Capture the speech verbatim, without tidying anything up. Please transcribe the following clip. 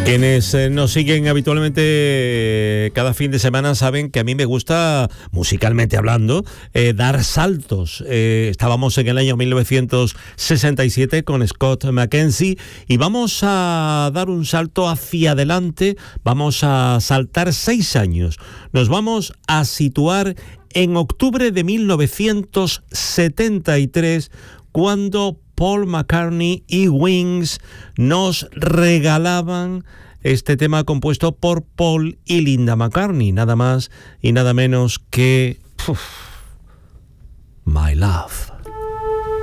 Quienes eh, nos siguen habitualmente eh, cada fin de semana saben que a mí me gusta, musicalmente hablando, eh, dar saltos. Eh, estábamos en el año mil novecientos sesenta y siete con Scott McKenzie y vamos a dar un salto hacia adelante, vamos a saltar seis años. Nos vamos a situar en octubre de mil novecientos setenta y tres, cuando Paul McCartney y Wings nos regalaban este tema compuesto por Paul y Linda McCartney, nada más y nada menos que uf, My Love.